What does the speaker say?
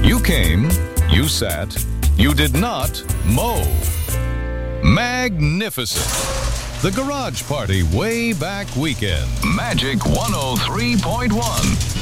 You came, you sat, you did not mow. Magnificent. The Garage Party Way Back Weekend. Magic 103.1.